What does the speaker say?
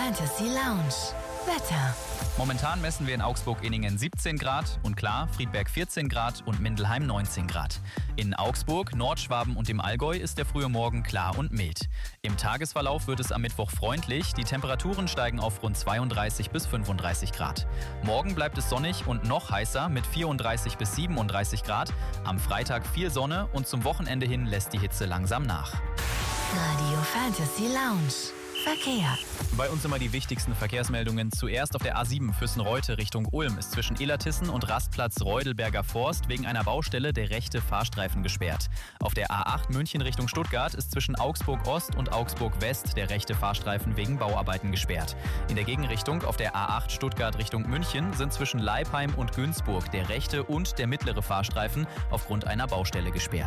Fantasy Lounge. Wetter. Momentan messen wir in Augsburg-Inningen 17 Grad und klar, Friedberg 14 Grad und Mindelheim 19 Grad. In Augsburg, Nordschwaben und dem Allgäu ist der frühe Morgen klar und mild. Im Tagesverlauf wird es am Mittwoch freundlich, die Temperaturen steigen auf rund 32 bis 35 Grad. Morgen bleibt es sonnig und noch heißer mit 34 bis 37 Grad. Am Freitag viel Sonne und zum Wochenende hin lässt die Hitze langsam nach. Radio Fantasy Lounge. Verkehr. Bei uns immer die wichtigsten Verkehrsmeldungen. Zuerst auf der A7 Füssen-Reute Richtung Ulm ist zwischen Illertissen und Rastplatz Reudelberger Forst wegen einer Baustelle der rechte Fahrstreifen gesperrt. Auf der A8 München Richtung Stuttgart ist zwischen Augsburg Ost und Augsburg West der rechte Fahrstreifen wegen Bauarbeiten gesperrt. In der Gegenrichtung auf der A8 Stuttgart Richtung München sind zwischen Leipheim und Günzburg der rechte und der mittlere Fahrstreifen aufgrund einer Baustelle gesperrt.